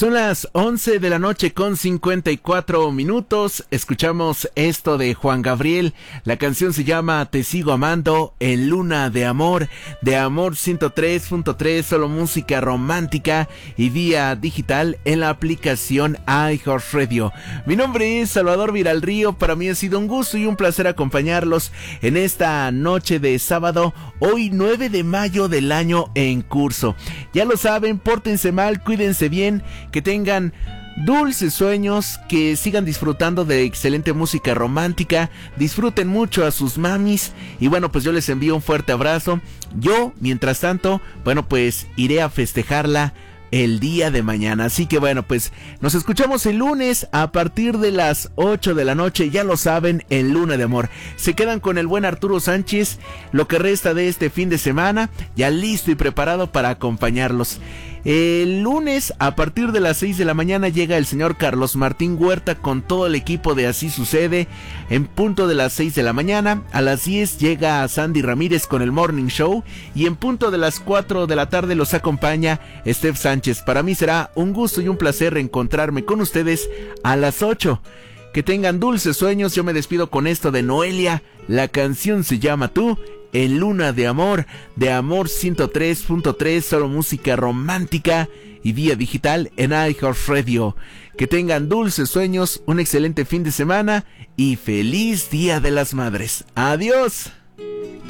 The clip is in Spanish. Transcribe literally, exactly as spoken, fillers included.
Son las once de la noche con cincuenta y cuatro minutos. Escuchamos esto de Juan Gabriel. La canción se llama Te sigo amando en Luna de Amor, de Amor ciento tres punto tres, solo música romántica y vía digital en la aplicación iHeartRadio. Mi nombre es Salvador Viralrío. Para mí ha sido un gusto y un placer acompañarlos en esta noche de sábado, hoy nueve de mayo del año en curso. Ya lo saben, pórtense mal, cuídense bien, que tengan dulces sueños, que sigan disfrutando de excelente música romántica, disfruten mucho a sus mamis y bueno, pues yo les envío un fuerte abrazo. Yo, mientras tanto, bueno, pues iré a festejarla el día de mañana. Así que bueno, pues nos escuchamos el lunes a partir de las ocho de la noche, ya lo saben, en Luna de Amor. Se quedan con el buen Arturo Sánchez lo que resta de este fin de semana, ya listo y preparado para acompañarlos. El lunes a partir de las seis de la mañana llega el señor Carlos Martín Huerta con todo el equipo de Así Sucede en punto de las seis de la mañana. A las diez llega Sandy Ramírez con el Morning Show y en punto de las cuatro de la tarde los acompaña Steph Sánchez. Para mí será un gusto y un placer reencontrarme con ustedes a las ocho. Que tengan dulces sueños. Yo me despido con esto de Noelia. La canción se llama Tú, en Luna de Amor, de Amor ciento tres punto tres, solo música romántica y vía digital en iHeartRadio. Que tengan dulces sueños, un excelente fin de semana y feliz Día de las Madres. Adiós.